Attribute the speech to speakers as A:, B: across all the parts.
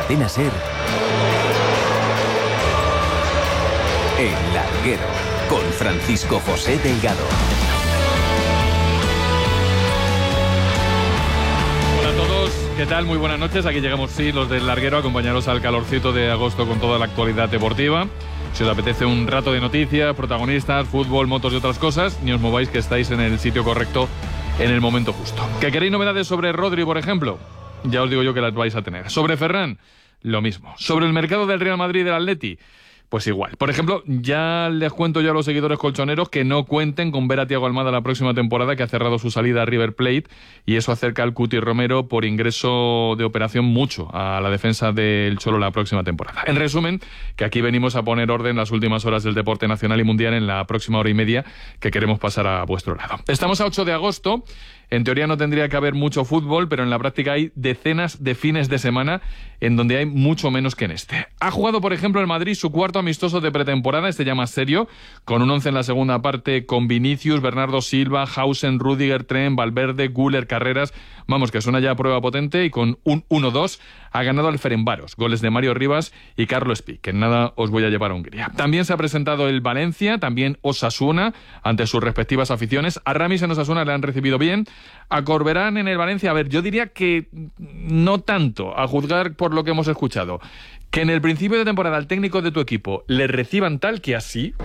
A: Cadena SER, El Larguero, con Francisco José Delgado.
B: Hola a todos, ¿qué tal? Muy buenas noches. Aquí llegamos, sí, los del Larguero, a acompañaros al calorcito de agosto con toda la actualidad deportiva. Si os apetece un rato de noticias, protagonistas, fútbol, motos y otras cosas, ni os mováis, que estáis en el sitio correcto en el momento justo. ¿Que queréis novedades sobre Rodri, por ejemplo? Ya os digo yo que las vais a tener. Sobre Ferran, lo mismo. Sobre el mercado del Real Madrid y del Atleti, pues igual. Por ejemplo, ya les cuento yo a los seguidores colchoneros que no cuenten con ver a Thiago Almada la próxima temporada, que ha cerrado su salida a River Plate, y eso acerca al Cuti Romero por ingreso de operación mucho a la defensa del Cholo la próxima temporada. En resumen, que aquí venimos a poner orden las últimas horas del deporte nacional y mundial en la próxima hora y media que queremos pasar a vuestro lado. Estamos a 8 de agosto. En teoría no tendría que haber mucho fútbol, pero en la práctica hay decenas de fines de semana en donde hay mucho menos que en este. Ha jugado, por ejemplo, el Madrid su cuarto amistoso de pretemporada, este ya más serio, con un 11 en la segunda parte con Vinicius, Bernardo Silva, Hausen, Rüdiger, Tren, Valverde, Güler, Carreras. Vamos, que suena ya a prueba potente, y con un 1-2 ha ganado al Ferencváros, goles de Mario Rivas y Carlos Pi, que en nada os voy a llevar a Hungría. También se ha presentado el Valencia, también Osasuna, ante sus respectivas aficiones. A Ramis en Osasuna le han recibido bien. A Corberán en el Valencia, a ver, yo diría que no tanto, a juzgar por lo que hemos escuchado. Que en el principio de temporada al técnico de tu equipo le reciban tal que así...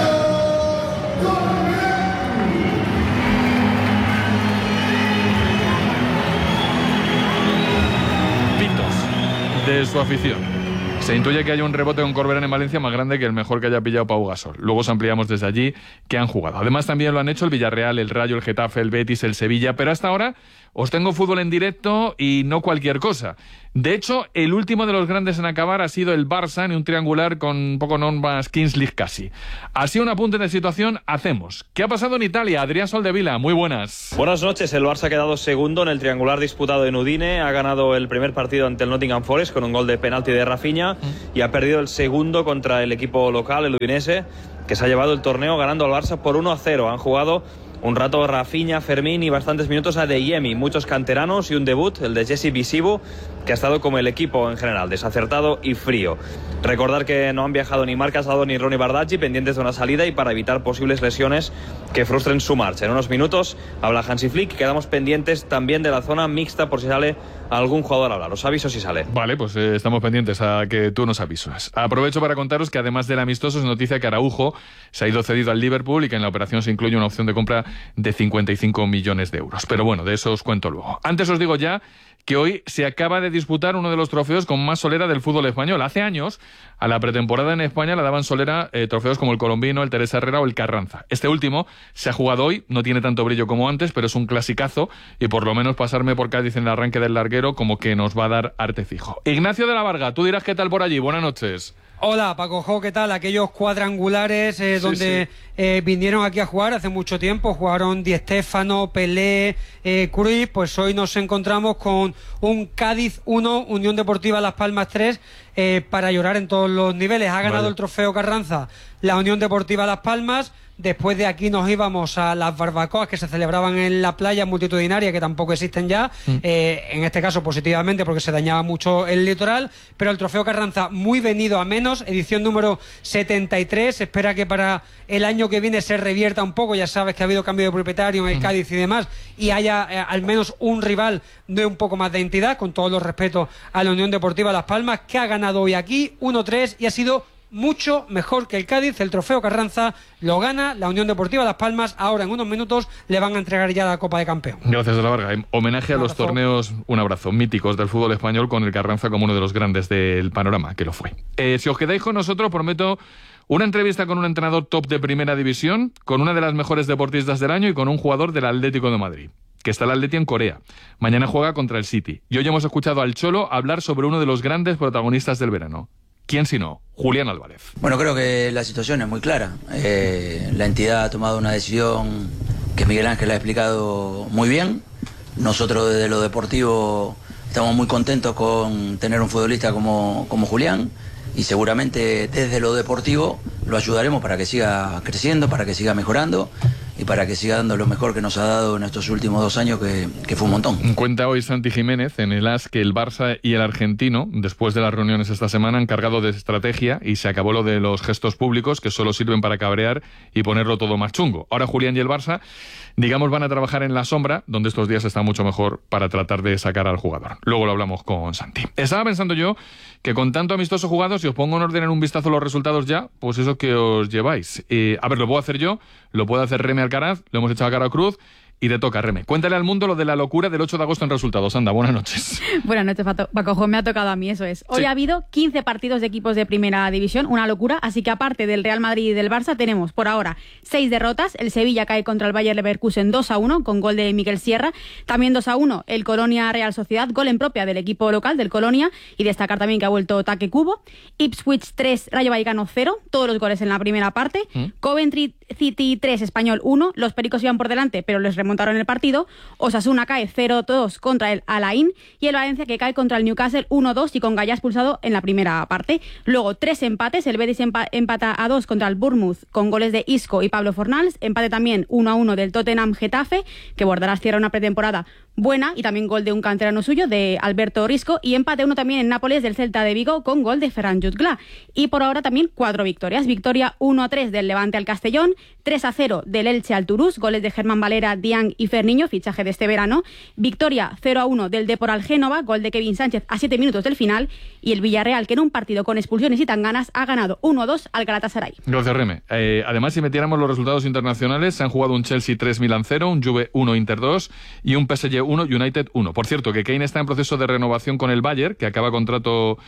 B: Pitos de su afición. Se intuye que hay un rebote con Corberán en Valencia más grande que el mejor que haya pillado Pau Gasol. Luego os ampliamos desde allí que han jugado. Además también lo han hecho el Villarreal, el Rayo, el Getafe, el Betis, el Sevilla. Pero hasta ahora os tengo fútbol en directo y no cualquier cosa. De hecho, el último de los grandes en acabar ha sido el Barça en un triangular con poco normas Kings League casi. Así un apunte de situación hacemos. ¿Qué ha pasado en Italia? Adrián Soldevila, muy buenas.
C: Buenas noches. El Barça ha quedado segundo en el triangular disputado en Udine. Ha ganado el primer partido ante el Nottingham Forest con un gol de penalti de Rafinha y ha perdido el segundo contra el equipo local, el Udinese, que se ha llevado el torneo ganando al Barça por 1-0. Han jugado un rato Rafinha, Fermín y bastantes minutos a Adeyemi, muchos canteranos y un debut, el de Jesse Visivo, que ha estado como el equipo en general, desacertado y frío. Recordar que no han viajado ni Marc Casado ni Ronny Bardghji, pendientes de una salida y para evitar posibles lesiones que frustren su marcha. En unos minutos habla Hansi Flick, quedamos pendientes también de la zona mixta por si sale algún jugador a hablar. Os aviso si sale.
B: Vale, pues estamos pendientes a que tú nos avises. Aprovecho para contaros que además del amistoso es noticia que Araujo se ha ido cedido al Liverpool y que en la operación se incluye una opción de compra de 55 millones de euros. Pero bueno, de eso os cuento luego. Antes os digo ya que hoy se acaba de disputar uno de los trofeos con más solera del fútbol español. Hace años, a la pretemporada en España le daban solera trofeos como el Colombino, el Teresa Herrera o el Carranza. Este último se ha jugado hoy, no tiene tanto brillo como antes, pero es un clasicazo y por lo menos pasarme por Cádiz en el arranque del Larguero como que nos va a dar arte fijo. Ignacio de la Varga, tú dirás qué tal por allí. Buenas noches.
D: Hola, Paco Jo, ¿qué tal? Aquellos cuadrangulares donde vinieron aquí a jugar hace mucho tiempo, jugaron Di Stéfano, Pelé, Cruyff, pues hoy nos encontramos con un Cádiz 1, Unión Deportiva Las Palmas 3, para llorar en todos los niveles. Ha ganado el trofeo Carranza la Unión Deportiva Las Palmas. Después de aquí nos íbamos a las barbacoas que se celebraban en la playa multitudinaria, que tampoco existen ya, en este caso positivamente porque se dañaba mucho el litoral, pero el trofeo Carranza muy venido a menos, edición número 73, se espera que para el año que viene se revierta un poco, ya sabes que ha habido cambio de propietario en el Cádiz y demás, y haya al menos un rival de un poco más de entidad, con todos los respetos a la Unión Deportiva Las Palmas, que ha ganado hoy aquí 1-3 y ha sido mucho mejor que el Cádiz. El trofeo Carranza lo gana la Unión Deportiva Las Palmas. Ahora en unos minutos le van a entregar ya la Copa de Campeón.
B: Gracias, de la Varga. En homenaje a los torneos, un abrazo, míticos del fútbol español, con el Carranza como uno de los grandes del panorama, que lo fue. Si os quedáis con nosotros, prometo una entrevista con un entrenador top de primera división, con una de las mejores deportistas del año y con un jugador del Atlético de Madrid, que está el Atleti en Corea. Mañana juega contra el City. Y hoy hemos escuchado al Cholo hablar sobre uno de los grandes protagonistas del verano. ¿Quién sino? Julián Álvarez.
E: Bueno, creo que la situación es muy clara. La entidad ha tomado una decisión que Miguel Ángel ha explicado muy bien. Nosotros desde lo deportivo estamos muy contentos con tener un futbolista como Julián, y seguramente desde lo deportivo lo ayudaremos para que siga creciendo, para que siga mejorando y para que siga dando lo mejor que nos ha dado en estos últimos 2 años, que fue un montón.
B: Cuenta hoy Santi Jiménez en el AS que el Barça y el argentino, después de las reuniones esta semana, han cargado de estrategia y se acabó lo de los gestos públicos que solo sirven para cabrear y ponerlo todo más chungo. Ahora Julián y el Barça, digamos, van a trabajar en la sombra, donde estos días está mucho mejor para tratar de sacar al jugador. Luego lo hablamos con Santi. Estaba pensando yo que con tanto amistoso jugado, si os pongo en orden en un vistazo los resultados ya, pues eso que os lleváis. A ver, lo puedo hacer yo, lo puede hacer Reme Alcaraz, lo hemos echado a Cara Cruz. Y te toca, Reme. Cuéntale al mundo lo de la locura del 8 de agosto en resultados. Anda, buenas noches.
F: Buenas noches, Paco. Me ha tocado a mí, eso es. Hoy ha habido 15 partidos de equipos de primera división, una locura. Así que aparte del Real Madrid y del Barça, tenemos por ahora 6 derrotas. El Sevilla cae contra el Bayer Leverkusen 2-1 con gol de Miquel Sierra. También 2-1 el Colonia Real Sociedad, gol en propia del equipo local del Colonia. Y destacar también que ha vuelto Taque Kubo. Ipswich 3, Rayo Vallecano 0. Todos los goles en la primera parte. Coventry City 3, Español 1. Los pericos iban por delante, pero les remontaron el partido. Osasuna cae 0-2 contra el Alain y el Valencia que cae contra el Newcastle 1-2 y con Gaya expulsado en la primera parte. Luego 3 empates, el Betis empata a 2 contra el Bournemouth con goles de Isco y Pablo Fornals, empate también 1-1 del Tottenham Getafe, que Bordalás cierra una pretemporada buena y también gol de un canterano suyo, de Alberto Risco, y empate 1 también en Nápoles del Celta de Vigo con gol de Ferran Jutgla. Y por ahora también 4 victorias. Victoria 1-3 del Levante al Castellón, 3-0 del Elche al Toulouse, goles de Germán Valera, Diang y Ferniño, fichaje de este verano. Victoria 0-1 del Depor al Génova, gol de Kevin Sánchez a 7 minutos del final. Y el Villarreal, que en un partido con expulsiones y tanganas ha ganado 1-2 al Galatasaray.
B: Gracias, Reme. Además, si metiéramos los resultados internacionales, se han jugado un Chelsea 3 Milan 0, un Juve 1 Inter 2 y un PSG 1 United 1. Por cierto, que Kane está en proceso de renovación con el Bayern, que acaba contrato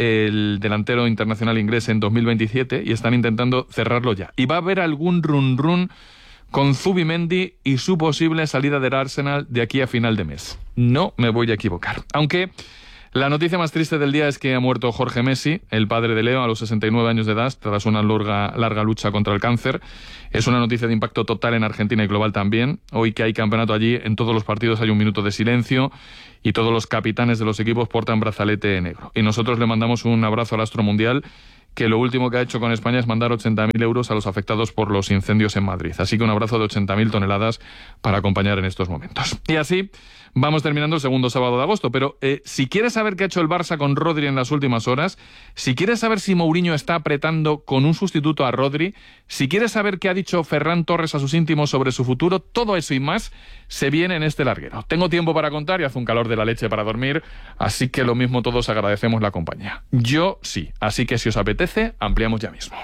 B: el delantero internacional inglés en 2027 y están intentando cerrarlo ya. Y va a haber algún run con Zubimendi y su posible salida del Arsenal de aquí a final de mes. No me voy a equivocar. Aunque la noticia más triste del día es que ha muerto Jorge Messi, el padre de Leo, a los 69 años de edad, tras una larga lucha contra el cáncer. Es una noticia de impacto total en Argentina y global también. Hoy que hay campeonato allí, en todos los partidos hay un minuto de silencio y todos los capitanes de los equipos portan brazalete negro. Y nosotros le mandamos un abrazo al astro mundial, que lo último que ha hecho con España es mandar 80.000 euros a los afectados por los incendios en Madrid. Así que un abrazo de 80.000 toneladas para acompañar en estos momentos. Y así vamos terminando el segundo sábado de agosto. Pero si quieres saber qué ha hecho el Barça con Rodri en las últimas horas, si quieres saber si Mourinho está apretando con un sustituto a Rodri, si quieres saber qué ha dicho Ferran Torres a sus íntimos sobre su futuro, todo eso y más se viene en este larguero. Tengo tiempo para contar y hace un calor de la leche para dormir, así que lo mismo todos agradecemos la compañía. Yo sí, así que si os apetece, ampliamos ya mismo.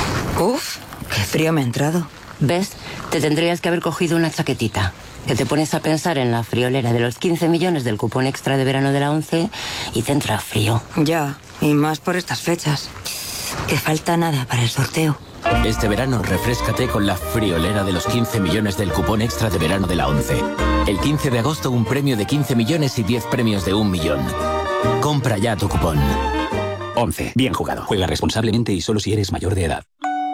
G: Uf, qué frío me ha entrado.
H: ¿Ves? Te tendrías que haber cogido una chaquetita. Que te pones a pensar en la friolera de los 15 millones del cupón extra de verano de la ONCE y te entra frío.
G: Ya, y más por estas fechas. Que falta nada para el sorteo.
A: Este verano refréscate con la friolera de los 15 millones del cupón extra de verano de la ONCE. El 15 de agosto un premio de 15 millones y 10 premios de 1 millón. Compra ya tu cupón. ONCE. Bien jugado. Juega responsablemente y solo si eres mayor de edad.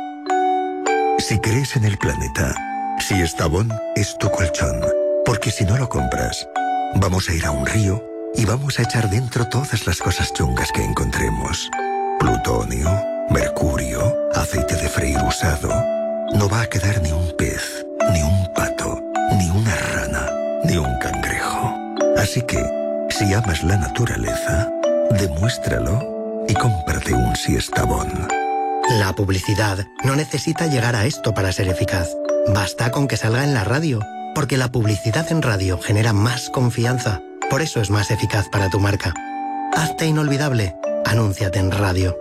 I: Si crees en el planeta, si Estavón es tu colchón. Porque si no lo compras, vamos a ir a un río y vamos a echar dentro todas las cosas chungas que encontremos. Plutonio, mercurio, aceite de freír usado. No va a quedar ni un pez, ni un pato, ni una rana, ni un cangrejo. Así que, si amas la naturaleza, demuéstralo y cómprate un Siestabón.
J: La publicidad no necesita llegar a esto para ser eficaz. Basta con que salga en la radio, porque la publicidad en radio genera más confianza. Por eso es más eficaz para tu marca. Hazte inolvidable. Anúnciate en radio.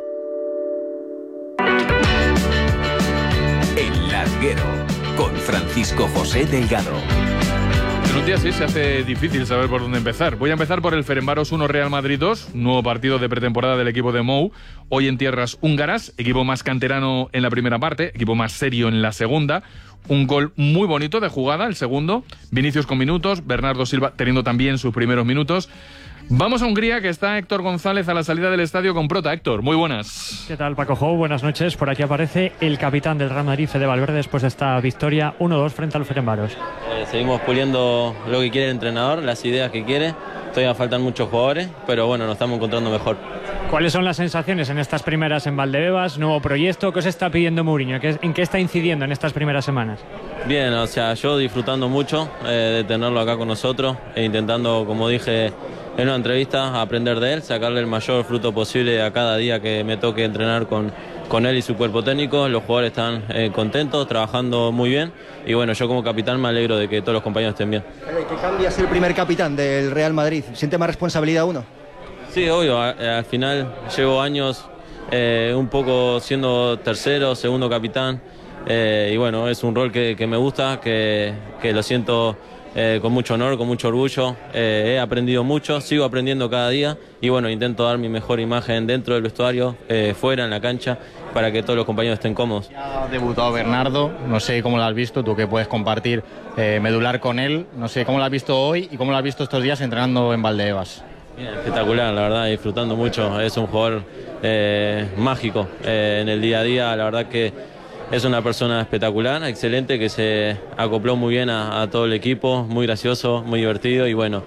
A: El Larguero, con Francisco José Delgado.
B: En un día así se hace difícil saber por dónde empezar. Voy a empezar por el Ferencváros 1 Real Madrid 2, nuevo partido de pretemporada del equipo de Mou, hoy en tierras húngaras, equipo más canterano en la primera parte, equipo más serio en la segunda. Un gol muy bonito de jugada, el segundo, Vinicius con minutos, Bernardo Silva teniendo también sus primeros minutos. Vamos a Hungría, que está Héctor González a la salida del estadio con prota. Héctor, muy buenas.
K: ¿Qué tal, Paco Jou? Buenas noches. Por aquí aparece el capitán del Real Madrid, Fede Valverde, después de esta victoria 1-2 frente al Ferencváros.
L: Seguimos puliendo lo que quiere el entrenador, las ideas que quiere. Todavía faltan muchos jugadores, pero bueno, nos estamos encontrando mejor.
K: ¿Cuáles son las sensaciones en estas primeras en Valdebebas? Nuevo proyecto, ¿qué os está pidiendo Mourinho? ¿En qué está incidiendo en estas primeras semanas?
L: Bien, o sea, yo disfrutando mucho de tenerlo acá con nosotros e intentando, como dije en una entrevista, aprender de él, sacarle el mayor fruto posible a cada día que me toque entrenar con él y su cuerpo técnico. Los jugadores están contentos, trabajando muy bien y bueno, yo como capitán me alegro de que todos los compañeros estén bien.
M: ¿Qué cambia ser el primer capitán del Real Madrid? ¿Siente más responsabilidad uno?
L: Sí, obvio, al final llevo años un poco siendo tercero, segundo capitán y bueno, es un rol que me gusta, que lo siento con mucho honor, con mucho orgullo. He aprendido mucho, sigo aprendiendo cada día y bueno, intento dar mi mejor imagen dentro del vestuario, fuera, en la cancha, para que todos los compañeros estén cómodos.
N: Ya ha debutado Bernardo, no sé cómo lo has visto, tú que puedes compartir medular con él, no sé cómo lo has visto hoy y cómo lo has visto estos días entrenando en Valdebebas.
L: Bien, espectacular, la verdad, disfrutando mucho, es un jugador mágico en el día a día, la verdad que es una persona espectacular, excelente, que se acopló muy bien a todo el equipo, muy gracioso, muy divertido y bueno,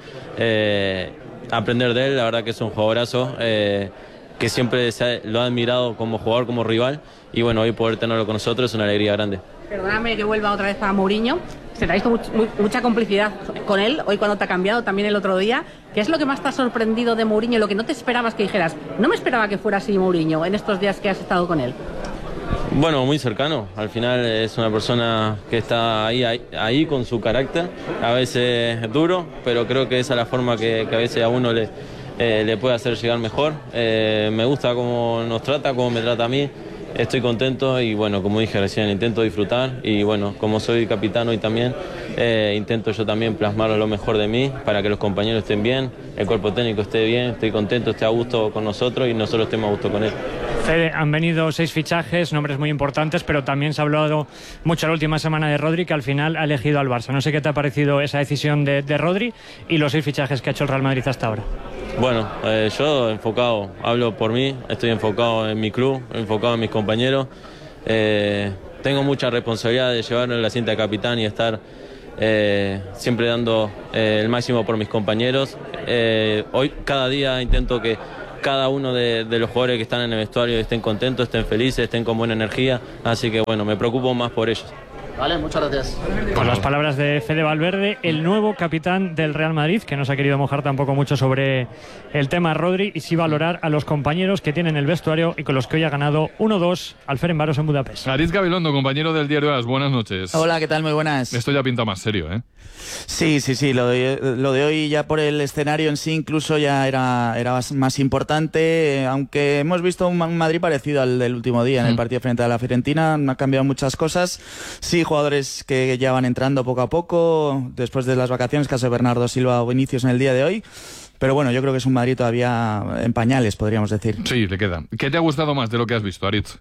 L: aprender de él, la verdad que es un jugadorazo, que siempre lo ha admirado como jugador, como rival y bueno, hoy poder tenerlo con nosotros es una alegría grande.
O: Perdóname que vuelva otra vez a Mourinho, se te ha visto mucha complicidad con él, hoy cuando te ha cambiado, también el otro día. ¿Qué es lo que más te ha sorprendido de Mourinho, lo que no te esperabas que dijeras? No me esperaba que fuera así Mourinho en estos días que has estado con él.
L: Bueno, muy cercano, al final es una persona que está ahí con su carácter, a veces duro, pero creo que esa es la forma que a veces a uno le puede hacer llegar mejor. Me gusta cómo nos trata, cómo me trata a mí, estoy contento y bueno, como dije recién, intento disfrutar y bueno, como soy capitán hoy también, intento yo también plasmar lo mejor de mí para que los compañeros estén bien, el cuerpo técnico esté bien, esté contento, esté a gusto con nosotros y nosotros estemos a gusto con él.
K: Fede, han venido 6 fichajes, nombres muy importantes, pero también se ha hablado mucho la última semana de Rodri, que al final ha elegido al Barça. No sé qué te ha parecido esa decisión de Rodri y los 6 fichajes que ha hecho el Real Madrid hasta ahora.
L: Bueno, yo enfocado, hablo por mí, estoy enfocado en mi club, enfocado en mis compañeros. Tengo mucha responsabilidad de llevar la cinta de capitán y estar siempre dando el máximo por mis compañeros. Hoy, cada día intento que cada uno de los jugadores que están en el vestuario estén contentos, estén felices, estén con buena energía, así que bueno, me preocupo más por ellos.
N: Vale, muchas gracias.
K: Con las palabras de Fede Valverde, el nuevo capitán del Real Madrid, que no se ha querido mojar tampoco mucho sobre el tema Rodri y sí valorar a los compañeros que tienen el vestuario y con los que hoy ha ganado 1-2 al Ferencváros en Budapest.
B: Aritz Gabilondo, compañero del diario AS, buenas noches.
P: Hola, ¿qué tal? Muy buenas.
B: Esto ya pinta más serio, ¿eh?
P: Sí, lo de hoy ya por el escenario en sí incluso ya era más importante, aunque hemos visto un Madrid parecido al del último día en el partido frente a la Fiorentina, no ha cambiado muchas cosas, sí, jugadores que ya van entrando poco a poco, después de las vacaciones, caso de Bernardo Silva o Vinicius en el día de hoy, pero bueno, yo creo que es un Madrid todavía en pañales, podríamos decir.
B: Sí, le queda. ¿Qué te ha gustado más de lo que has visto, Aritz?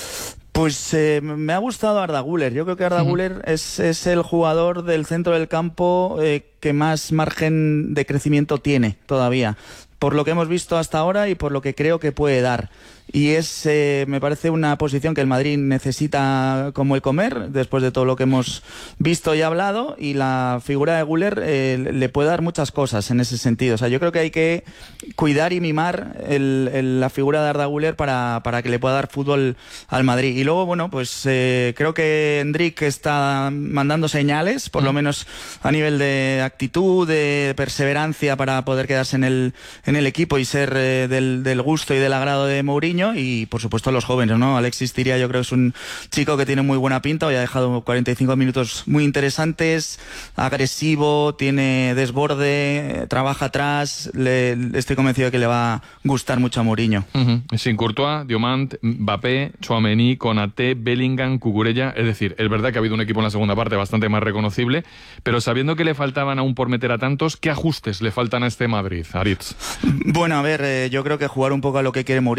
P: Pues me ha gustado Arda Güler. Yo creo que Arda Güler es el jugador del centro del campo que más margen de crecimiento tiene todavía, por lo que hemos visto hasta ahora y por lo que creo que puede dar. Y me parece una posición que el Madrid necesita como el comer, después de todo lo que hemos visto y hablado, y la figura de Güler le puede dar muchas cosas en ese sentido. O sea, yo creo que hay que cuidar y mimar la figura de Arda Güler para que le pueda dar fútbol al Madrid. Y luego, bueno, pues creo que Endrick está mandando señales, por lo menos a nivel de actitud, de perseverancia, para poder quedarse en el equipo y ser del gusto y del agrado de Mourinho. Y por supuesto los jóvenes, ¿no? Alexis Tiria yo creo que es un chico que tiene muy buena pinta, hoy ha dejado 45 minutos muy interesantes, agresivo, tiene desborde, trabaja atrás, estoy convencido de que le va a gustar mucho a Mourinho.
B: Sin Courtois, Diomant, Mbappé, Tchouaméni, Konaté, Bellingham, Cucurella, es decir, es verdad que ha habido un equipo en la segunda parte bastante más reconocible, pero sabiendo que le faltaban aún por meter a tantos, ¿qué ajustes le faltan a este Madrid, Aritz?
P: Bueno, a ver, yo creo que jugar un poco a lo que quiere Mourinho.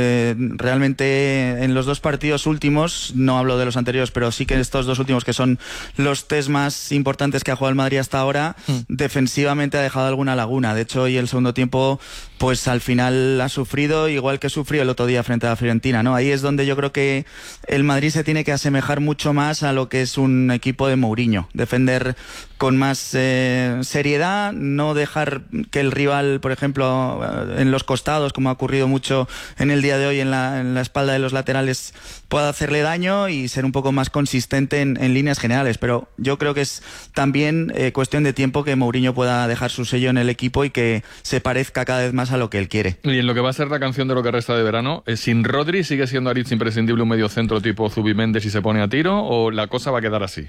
P: realmente en los 2 partidos últimos, no hablo de los anteriores, pero sí que estos 2 últimos, que son los test más importantes que ha jugado el Madrid hasta ahora, defensivamente ha dejado alguna laguna. De hecho, hoy el segundo tiempo, pues al final ha sufrido, igual que sufrió el otro día frente a la Fiorentina, ¿no? Ahí es donde yo creo que el Madrid se tiene que asemejar mucho más a lo que es un equipo de Mourinho. Defender con más seriedad, no dejar que el rival, por ejemplo, en los costados, como ha ocurrido mucho en el día de hoy en la espalda de los laterales, pueda hacerle daño, y ser un poco más consistente en líneas generales. Pero yo creo que es también cuestión de tiempo que Mourinho pueda dejar su sello en el equipo y que se parezca cada vez más a lo que él quiere.
B: Y en lo que va a ser la canción de lo que resta de verano, sin Rodri, ¿sigue siendo Aritz imprescindible un mediocentro tipo Zubimendi si se pone a tiro, o la cosa va a quedar así?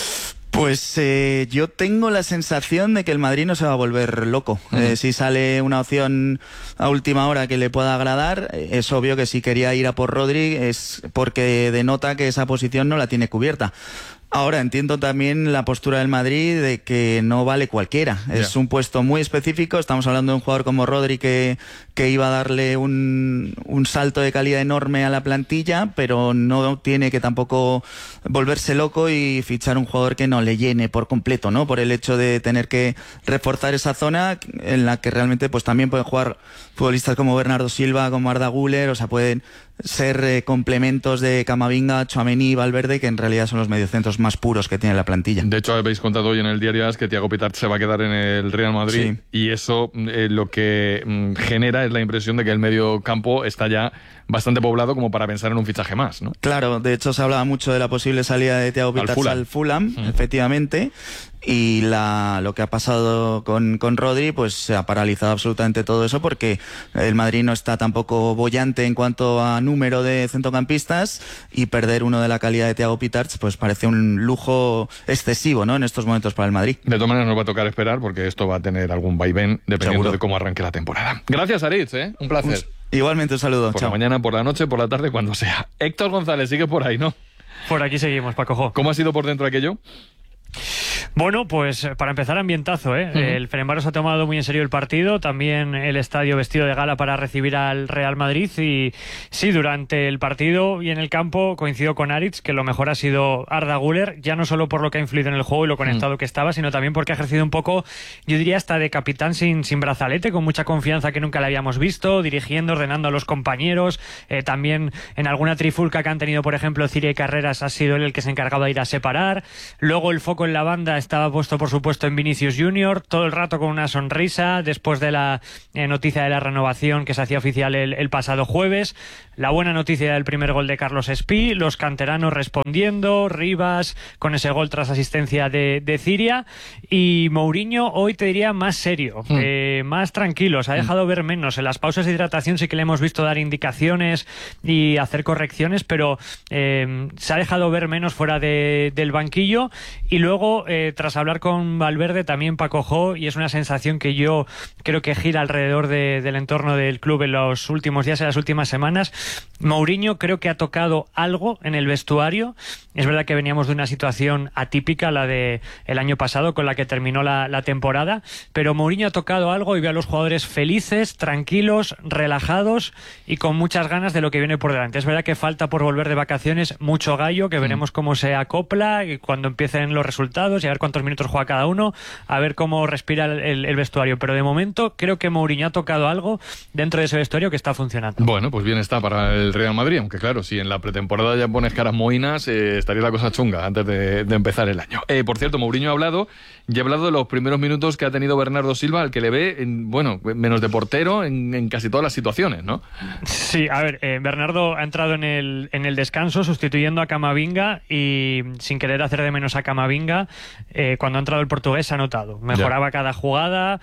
P: Pues yo tengo la sensación de que el Madrid no se va a volver loco. Si sale una opción a última hora que le pueda agradar, es obvio que si quería ir a por Rodri es porque denota que esa posición no la tiene cubierta. Ahora entiendo también la postura del Madrid de que no vale cualquiera. Es un puesto muy específico. Estamos hablando de un jugador como Rodri que iba a darle un salto de calidad enorme a la plantilla, pero no tiene que tampoco volverse loco y fichar un jugador que no le llene por completo, ¿no? Por el hecho de tener que reforzar esa zona en la que realmente pues también pueden jugar futbolistas como Bernardo Silva, como Arda Güler, o sea, pueden ser complementos de Camavinga, Tchouaméni y Valverde, que en realidad son los mediocentros más puros que tiene la plantilla.
B: De hecho, habéis contado hoy en el diario AS que Thiago Pitart se va a quedar en el Real Madrid, y eso lo que genera es la impresión de que el medio campo está ya bastante poblado como para pensar en un fichaje más, ¿no?
P: Claro, de hecho se hablaba mucho de la posible salida de Thiago Pitart al Fulham, efectivamente, y lo que ha pasado con Rodri, pues se ha paralizado absolutamente todo eso, porque el Madrid no está tampoco boyante en cuanto a número de centrocampistas, y perder uno de la calidad de Thiago Pitart pues parece un lujo excesivo, ¿no?, en estos momentos para el Madrid.
B: De todas maneras nos va a tocar esperar, porque esto va a tener algún vaivén dependiendo de cómo arranque la temporada. Gracias, Aritz, un placer.
P: Igualmente, un saludo.
B: Por la mañana, por la noche, por la tarde, cuando sea. Héctor González, sigue por ahí, ¿no?
K: Por aquí seguimos, Paco.
B: ¿Cómo ha sido por dentro aquello?
K: Bueno, pues para empezar, ambientazo, ¿eh? El Ferencváros ha tomado muy en serio el partido, también el estadio vestido de gala para recibir al Real Madrid, y sí, durante el partido y en el campo coincido con Aritz que lo mejor ha sido Arda Güler, ya no solo por lo que ha influido en el juego y lo conectado que estaba, sino también porque ha ejercido un poco, yo diría hasta de capitán sin brazalete, con mucha confianza que nunca le habíamos visto, dirigiendo, ordenando a los compañeros, también en alguna trifulca que han tenido, por ejemplo, Ciria y Carreras, ha sido él el que se ha encargado de ir a separar. Luego el foco en la banda estaba puesto, por supuesto, en Vinicius Junior, todo el rato con una sonrisa, después de la noticia de la renovación que se hacía oficial el pasado jueves. La buena noticia del primer gol de Carlos Espí, los canteranos respondiendo, Rivas con ese gol tras asistencia de Ciria, y Mourinho hoy te diría más serio, más tranquilo, se ha dejado ver menos. En las pausas de hidratación sí que le hemos visto dar indicaciones y hacer correcciones, pero se ha dejado ver menos fuera del banquillo. Y luego, tras hablar con Valverde, también Paco Jo, y es una sensación que yo creo que gira alrededor del entorno del club en los últimos días, en las últimas semanas. Mourinho creo que ha tocado algo en el vestuario. Es verdad que veníamos de una situación atípica, la de el año pasado, con la que terminó la temporada, pero Mourinho ha tocado algo y ve a los jugadores felices, tranquilos, relajados y con muchas ganas de lo que viene por delante. Es verdad que falta por volver de vacaciones mucho gallo, que veremos cómo se acopla y cuando empiecen los resultados y a ver cuántos minutos juega cada uno, a ver cómo respira el vestuario, pero de momento creo que Mourinho ha tocado algo dentro de ese vestuario que está funcionando.
B: Bueno, pues bien está para el Real Madrid, aunque claro, si en la pretemporada ya pones caras mohinas, estaría la cosa chunga antes de empezar el año. Por cierto, Mourinho ha hablado de los primeros minutos que ha tenido Bernardo Silva, al que le ve, menos de portero en casi todas las situaciones, ¿no?
K: Sí, a ver, Bernardo ha entrado en el descanso sustituyendo a Camavinga, y sin querer hacer de menos a Camavinga, cuando ha entrado el portugués se ha notado, mejoraba cada jugada,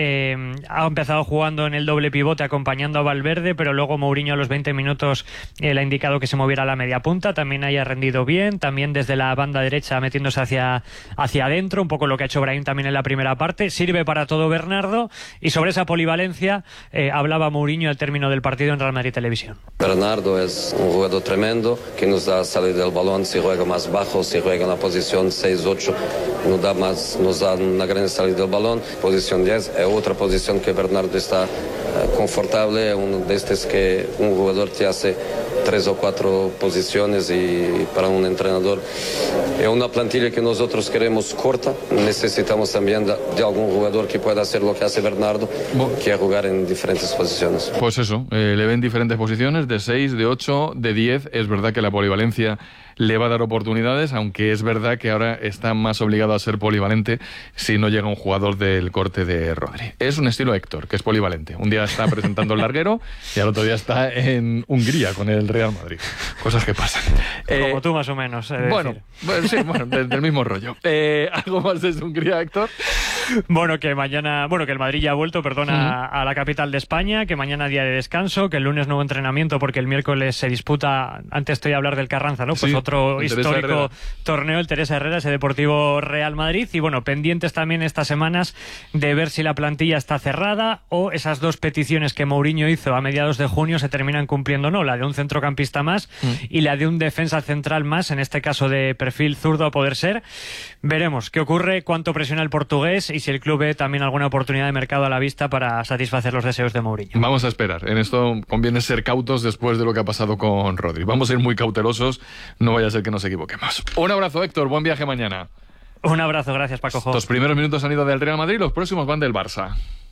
K: ha empezado jugando en el doble pivote acompañando a Valverde, pero luego Mourinho a los 20 minutos le ha indicado que se moviera a la media punta, también haya rendido bien, también desde la banda derecha metiéndose hacia adentro, un poco lo que ha hecho Brahim también en la primera parte. Sirve para todo Bernardo, y sobre esa polivalencia hablaba Mourinho al término del partido en Real Madrid Televisión.
Q: Bernardo es un jugador tremendo que nos da salir del balón, si juega más bajo, si juega en la posición 6-8, nos da una gran salida del balón. Posición 10 es otra posición que Bernardo está confortable, uno de estos que un jugador te hace 3 o 4 posiciones y para un entrenador es una plantilla que nosotros queremos corta. Necesitamos también de algún jugador que pueda hacer lo que hace Bernardo, que es jugar en diferentes posiciones.
B: Pues eso, le ven diferentes posiciones, de 6, de 8, de 10. Es verdad que la polivalencia le va a dar oportunidades, aunque es verdad que ahora está más obligado a ser polivalente si no llega un jugador del corte de Rodri. Es un estilo Héctor, que es polivalente. Un día está presentando el larguero y al otro día está en Hungría con el Real Madrid. Cosas que pasan.
K: Como tú más o menos.
B: Bueno, sí, del mismo rollo. ¿Algo más desde Hungría, Héctor?
K: Bueno, que el Madrid ya ha vuelto, a la capital de España, que mañana día de descanso, que el lunes nuevo entrenamiento porque el miércoles se disputa, antes estoy a hablar del Carranza, ¿no? Pues sí, otro histórico torneo, el Teresa Herrera, ese Deportivo Real Madrid, y bueno, pendientes también estas semanas de ver si la plantilla está cerrada o esas 2 peticiones que Mourinho hizo a mediados de junio se terminan cumpliendo o no, la de un centrocampista más y la de un defensa central más, en este caso de perfil zurdo a poder ser. Veremos qué ocurre, cuánto presiona el portugués y si el club ve también alguna oportunidad de mercado a la vista para satisfacer los deseos de Mourinho.
B: Vamos a esperar. En esto conviene ser cautos después de lo que ha pasado con Rodri. Vamos a ir muy cautelosos, no vaya a ser que nos equivoquemos. Un abrazo, Héctor. Buen viaje mañana.
K: Un abrazo, gracias, Paco.
B: Los primeros minutos han ido del Real Madrid, los próximos van del Barça.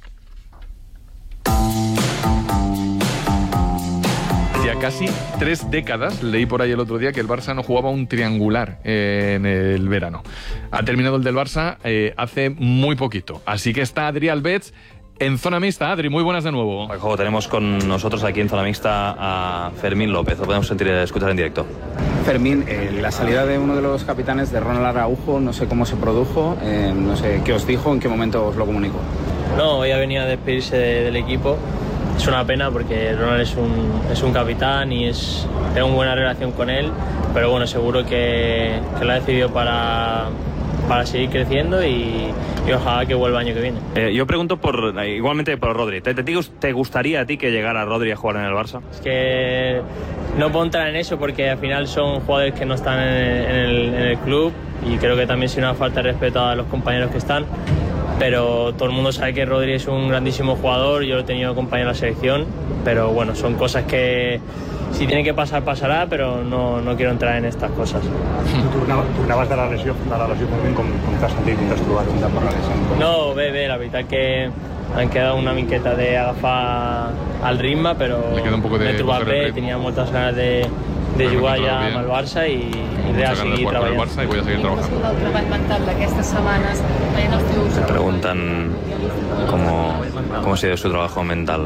B: Ya casi 3 décadas, leí por ahí el otro día, que el Barça no jugaba un triangular en el verano. Ha terminado el del Barça hace muy poquito. Así que está Adri Albets en zona mixta. Adri, muy buenas de nuevo.
C: Juego, tenemos con nosotros aquí en zona mixta a Fermín López. Lo podemos escuchar en directo.
R: Fermín, la salida de uno de los capitanes, de Ronald Araujo, no sé cómo se produjo, no sé qué os dijo, en qué momento os lo comunicó.
S: No, hoy ha venido a despedirse del equipo. Es una pena porque Ronald es un capitán y tengo una buena relación con él, pero bueno, seguro que lo ha decidido para seguir creciendo y ojalá que vuelva el año que viene.
C: Yo pregunto igualmente por Rodri. ¿Te gustaría a ti que llegara Rodri a jugar en el Barça?
S: Es que no puedo entrar en eso porque al final son jugadores que no están en el club y creo que también sería una falta de respeto a los compañeros que están. Pero todo el mundo sabe que Rodri es un grandísimo jugador, yo lo he tenido compañero en la selección, pero bueno, son cosas que si tiene que pasar, pasará, pero no quiero entrar en estas cosas.
T: Tornaves de la lesió com t'has sentit, com t'has trobat per la lesió?
S: No, bé, la veritat que han quedat una miqueta d'agafar el ritme, però m'he trobat bé, tenia moltes ganes de jugar ja amb el Barça i de seguir treballant.
U: El treball mental d'aquestes setmanes veient els teus...
C: Me preguntan cómo ha sido su trabajo mental.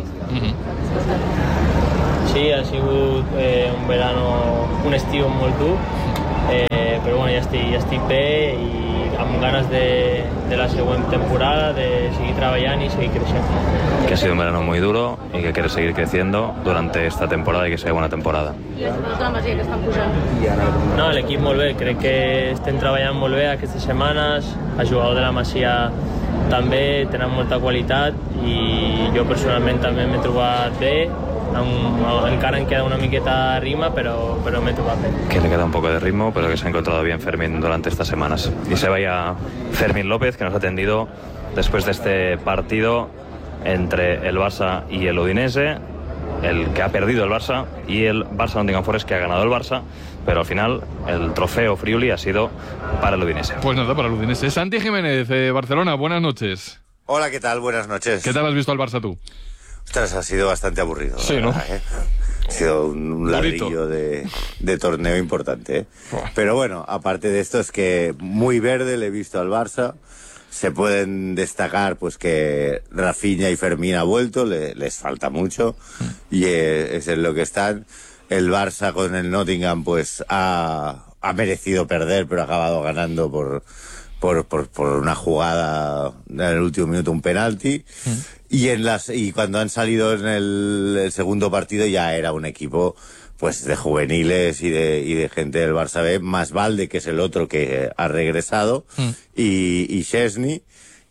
S: Sí, ha sigut un verano, un estiu molt dur, però bueno, ja estic bé i amb ganes de la següent temporada, de seguir treballant y seguir creciendo.
C: Que ha sido un verano muy duro y que quiere seguir creciendo durante esta temporada y que sea buena temporada.
U: I els jugadors de la Masia que estan pujant?
S: No, l'equip molt bé, crec que estem treballant molt bé aquestes setmanes, els jugadors de la Masia també tenen molta qualitat i jo personalment també m'he trobat bé. Encara queda una miqueta de ritmo, pero me toca bien.
C: Que le queda un poco de ritmo, pero que se ha encontrado bien Fermín durante estas semanas. Y se vaya Fermín López, que nos ha atendido después de este partido entre el Barça y el Udinese, el que ha perdido el Barça, y el Barça Nottingham Forest, que ha ganado el Barça, pero al final el trofeo Friuli ha sido para el Udinese.
B: Pues nada, para el Udinese. Santi Jiménez, Barcelona, buenas noches.
V: Hola, ¿qué tal? Buenas noches.
B: ¿Qué tal has visto al Barça tú?
V: Ostras, ha sido bastante aburrido.
B: Sí, ¿no?
V: Ha sido un ladrillo de torneo importante, ¿eh? Pero bueno, aparte de esto es que muy verde le he visto al Barça. Se pueden destacar pues que Rafinha y Fermín ha vuelto, les falta mucho y es en lo que están. El Barça con el Nottingham pues ha merecido perder, pero ha acabado ganando por una jugada en el último minuto, un penalti. Y cuando han salido en el segundo partido ya era un equipo pues de juveniles y de gente del Barça B, más Valde, que es el otro que ha regresado, y Szczesny,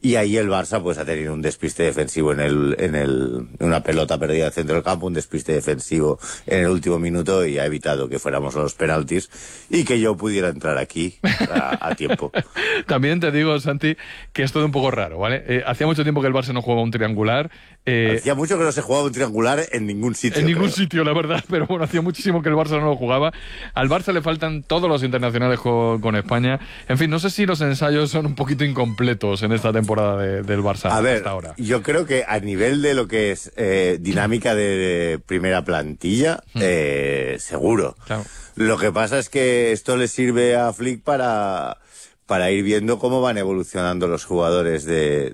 V: y ahí el Barça pues ha tenido un despiste defensivo en una pelota perdida del centro del campo, un despiste defensivo en el último minuto y ha evitado que fuéramos a los penaltis y que yo pudiera entrar aquí a tiempo.
B: También te digo, Santi, que es todo un poco raro, ¿vale? Hacía mucho tiempo que el Barça no jugaba un triangular.
V: Hacía mucho que no se jugaba un triangular en ningún sitio.
B: En ningún sitio, la verdad, pero bueno, hacía muchísimo que el Barça no lo jugaba. Al Barça le faltan todos los internacionales con España. En fin, no sé si los ensayos son un poquito incompletos en esta temporada del Barça hasta ahora.
V: Yo creo que a nivel de lo que es dinámica de primera plantilla, seguro. Claro. Lo que pasa es que esto le sirve a Flick para ir viendo cómo van evolucionando los jugadores de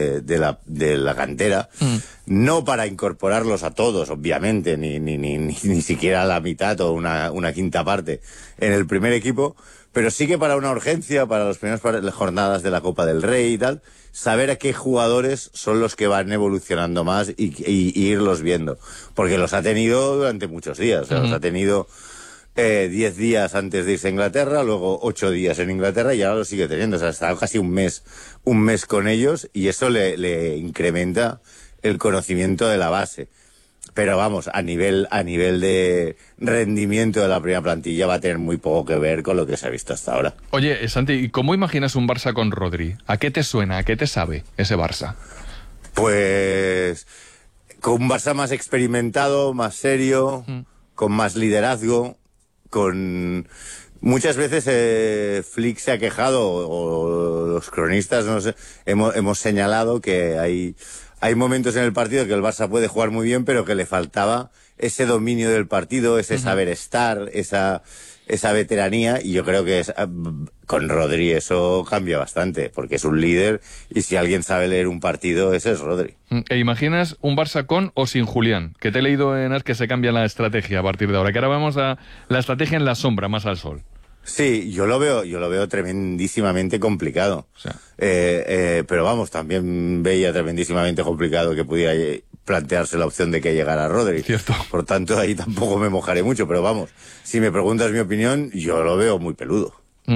V: la cantera. No para incorporarlos a todos, obviamente, ni siquiera a la mitad o una quinta parte en el primer equipo, pero sí que para una urgencia, para las primeras jornadas de la Copa del Rey y tal, saber a qué jugadores son los que van evolucionando más y irlos viendo. Porque los ha tenido durante muchos días, o sea, los ha tenido 10 días antes de irse a Inglaterra, luego 8 días en Inglaterra y ahora lo sigue teniendo. O sea, está casi un mes con ellos y eso le incrementa el conocimiento de la base. Pero vamos, a nivel de rendimiento de la primera plantilla va a tener muy poco que ver con lo que se ha visto hasta ahora.
B: Oye, Santi, ¿y cómo imaginas un Barça con Rodri? ¿A qué te suena? ¿A qué te sabe ese Barça?
V: Pues con un Barça más experimentado, más serio, con más liderazgo, con... Muchas veces Flick se ha quejado, o los cronistas, no sé, hemos señalado que hay momentos en el partido que el Barça puede jugar muy bien, pero que le faltaba ese dominio del partido, ese saber estar, esa veteranía, y yo creo que con Rodri eso cambia bastante, porque es un líder, y si alguien sabe leer un partido, ese es Rodri.
B: ¿E imaginas un Barça con o sin Julián? Que te he leído en AS que se cambia la estrategia a partir de ahora, que ahora vamos a la estrategia en la sombra, más al sol.
V: Sí, yo lo veo tremendísimamente complicado. O sea. Pero vamos, también veía tremendísimamente complicado que pudiera plantearse la opción de que llegara Rodri.
B: Cierto.
V: Por tanto, ahí tampoco me mojaré mucho, pero vamos, si me preguntas mi opinión, yo lo veo muy peludo.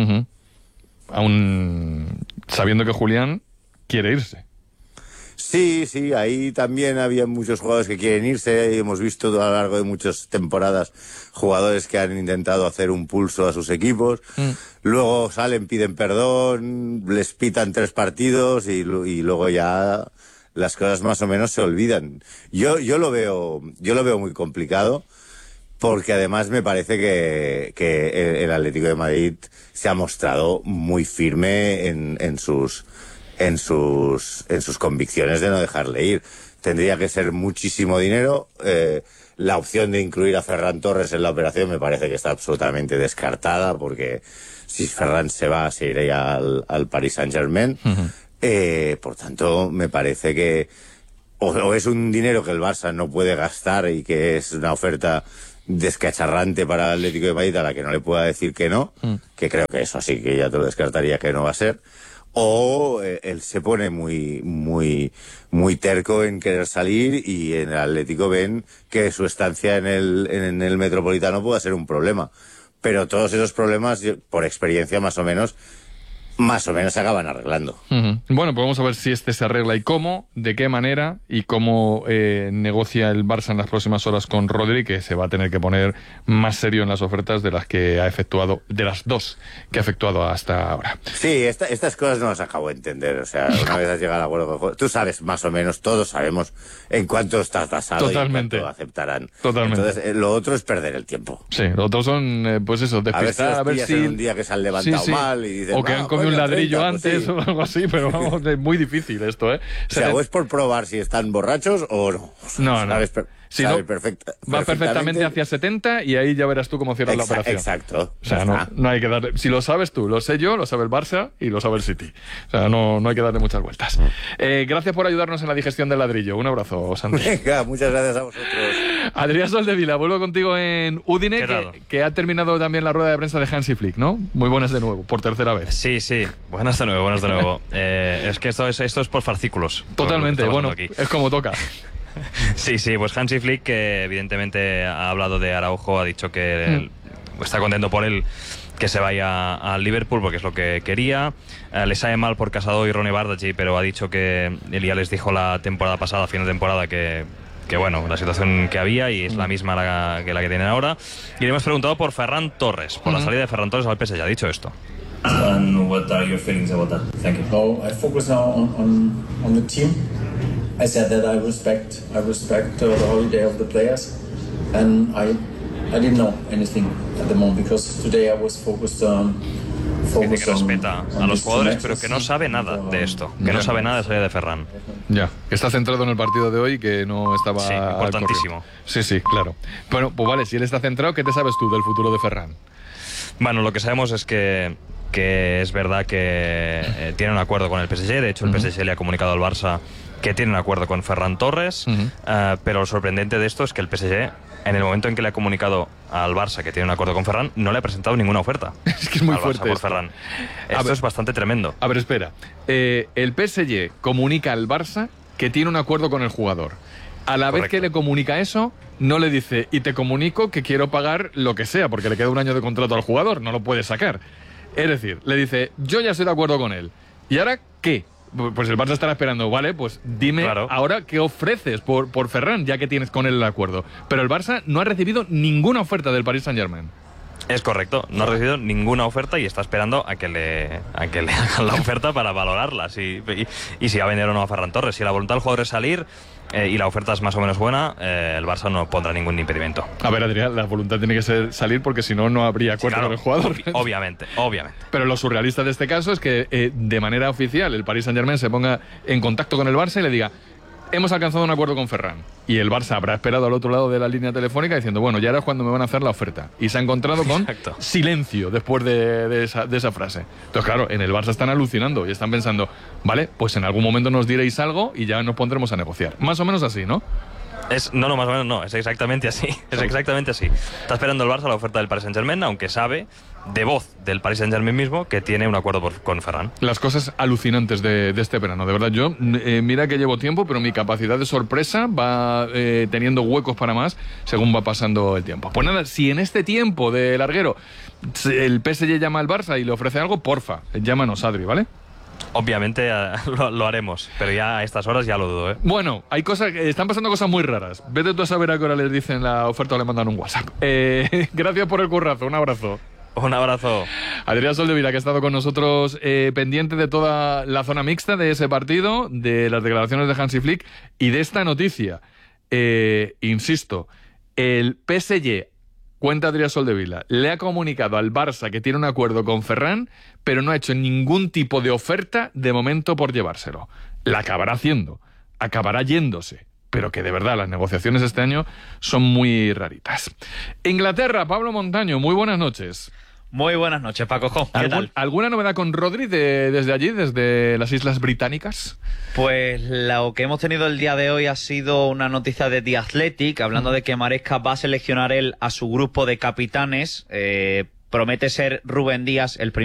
B: Aún sabiendo que Julián quiere irse.
V: Sí, ahí también había muchos jugadores que quieren irse. Hemos visto a lo largo de muchas temporadas jugadores que han intentado hacer un pulso a sus equipos. Luego salen, piden perdón, les pitan 3 partidos y luego ya las cosas más o menos se olvidan. Yo lo veo muy complicado, porque además me parece que el Atlético de Madrid se ha mostrado muy firme en sus convicciones de no dejarle ir. Tendría que ser muchísimo dinero. La opción de incluir a Ferran Torres en la operación me parece que está absolutamente descartada, porque si Ferran se va, se iría al Paris Saint-Germain. Por tanto, me parece que o es un dinero que el Barça no puede gastar y que es una oferta descacharrante para el Atlético de Madrid a la que no le pueda decir que no, que creo que eso sí que ya te lo descartaría que no va a ser. O él se pone muy terco en querer salir, y en el Atlético ven que su estancia en el Metropolitano pueda ser un problema. Pero todos esos problemas, por experiencia más o menos se acaban arreglando.
B: Bueno, pues vamos a ver si este se arregla y cómo, de qué manera y cómo negocia el Barça en las próximas horas con Rodri, que se va a tener que poner más serio en las ofertas de las dos que ha efectuado hasta ahora.
V: Sí, estas cosas no las acabo de entender. O sea, una vez has llegado al acuerdo con... Tú sabes más o menos, todos sabemos en cuánto está tasado.
B: Totalmente.
V: Y en cuánto aceptarán.
B: Totalmente.
V: Entonces, lo otro es perder el tiempo.
B: Sí, lo otro son, pues eso, despistar,
V: a ver si en un día que se han levantado mal y dicen...
B: O que han comido un ladrillo 30, antes, pues sí, o algo así, pero vamos, es muy difícil esto, ¿eh?
V: O sea, o es por probar si están borrachos o no.
B: No. Si no,
V: va
B: perfectamente hacia 70 y ahí ya verás tú cómo cierras la operación.
V: Exacto.
B: O sea, no hay que darle... Si lo sabes tú, lo sé yo, lo sabe el Barça y lo sabe el City. O sea, no hay que darle muchas vueltas. Gracias por ayudarnos en la digestión del ladrillo. Un abrazo, Santi.
V: Venga, muchas gracias a vosotros.
B: Adrián Soldevila, vuelvo contigo en Udine, que ha terminado también la rueda de prensa de Hansi Flick, ¿no? Muy buenas de nuevo, por tercera vez.
D: Sí. Buenas de nuevo. Es que esto es por fascículos.
B: Totalmente, bueno, aquí. Es como toca.
D: Sí, pues Hansi Flick, que evidentemente ha hablado de Araujo, ha dicho que está contento por él que se vaya al Liverpool porque es lo que quería. Le sabe mal por Casado y Ronnie Bardghji, pero ha dicho que él ya les dijo la temporada pasada, a fin de temporada, que bueno, la situación que había y es la misma que la que tienen ahora. Y le hemos preguntado por Ferran Torres, por la salida de Ferran Torres al PSG. Ha dicho esto.
E: And what are your feelings about that? Thank you. Oh, I focus now on the team. I said that I respect the holiday of the players, and I didn't know anything at the moment because today I was focused on.
D: Dice que respeta a los jugadores, pero que no sabe nada de esto, que no sabe nada de la salida de Ferran.
B: Ya, que está centrado en el partido de hoy, que no estaba...
D: Sí, importantísimo.
B: Sí, claro. Bueno, pues vale, si él está centrado, ¿qué te sabes tú del futuro de Ferran?
D: Bueno, lo que sabemos es que es verdad que tiene un acuerdo con el PSG. De hecho, el PSG le ha comunicado al Barça que tiene un acuerdo con Ferran Torres, pero lo sorprendente de esto es que el PSG, en el momento en que le ha comunicado al Barça que tiene un acuerdo con Ferran, no le ha presentado ninguna oferta.
B: Es que es muy fuerte
D: por Ferran. Esto es bastante tremendo.
B: A ver, espera. El PSG comunica al Barça que tiene un acuerdo con el jugador. A la vez que le comunica eso, no le dice, y te comunico que quiero pagar lo que sea, porque le queda un año de contrato al jugador, no lo puede sacar. Es decir, le dice, yo ya estoy de acuerdo con él. ¿Y ahora qué? Pues el Barça estará esperando, vale, pues dime ahora qué ofreces por Ferran, ya que tienes con él el acuerdo. Pero el Barça no ha recibido ninguna oferta del Paris Saint-Germain.
D: Es correcto, no ha recibido ninguna oferta y está esperando a que le hagan la oferta para valorarla y si va a vender o no a Ferran Torres. Si la voluntad del jugador es salir y la oferta es más o menos buena, el Barça no pondrá ningún impedimento.
B: A ver, Adrián, la voluntad tiene que ser salir porque si no, no habría acuerdo con el jugador.
D: Obviamente.
B: Pero lo surrealista de este caso es que de manera oficial el Paris Saint-Germain se ponga en contacto con el Barça y le diga, hemos alcanzado un acuerdo con Ferran. Y el Barça habrá esperado al otro lado de la línea telefónica diciendo, bueno, ya era cuando me van a hacer la oferta. Y se ha encontrado con silencio después de esa frase. Entonces, claro, en el Barça están alucinando y están pensando, vale, pues en algún momento nos diréis algo y ya nos pondremos a negociar. Más o menos así, ¿no?
D: No, más o menos no, es exactamente así. Es exactamente así. Está esperando el Barça la oferta del Paris Saint-Germain, aunque sabe de voz del Paris Saint-Germain mismo que tiene un acuerdo con Ferran.
B: Las cosas alucinantes de este verano, de verdad. Yo, mira que llevo tiempo, pero mi capacidad de sorpresa va teniendo huecos para más según va pasando el tiempo. Pues nada, si en este tiempo de larguero el PSG llama al Barça y le ofrece algo, porfa, llámanos, Adri, ¿vale?
D: Obviamente lo haremos, pero ya a estas horas ya lo dudo, ¿eh?
B: Bueno, están pasando cosas muy raras. Vete tú a saber a qué hora les dicen la oferta o le mandan un WhatsApp. Gracias por el currazo, un abrazo.
D: Un abrazo.
B: Adrián Soldevila, que ha estado con nosotros pendiente de toda la zona mixta de ese partido, de las declaraciones de Hansi Flick y de esta noticia. Insisto, el PSG, cuenta Adrián Soldevila, le ha comunicado al Barça que tiene un acuerdo con Ferran, pero no ha hecho ningún tipo de oferta de momento por llevárselo. La acabará haciendo, acabará yéndose. Pero que de verdad las negociaciones este año son muy raritas. Inglaterra, Pablo Montaño, muy buenas noches.
F: Muy buenas noches, Paco. ¿Qué tal?
B: ¿Alguna novedad con Rodri desde allí, desde las Islas Británicas?
F: Pues lo que hemos tenido el día de hoy ha sido una noticia de The Athletic, hablando de que Maresca va a seleccionar él a su grupo de capitanes. Promete ser Rubén Díaz el primer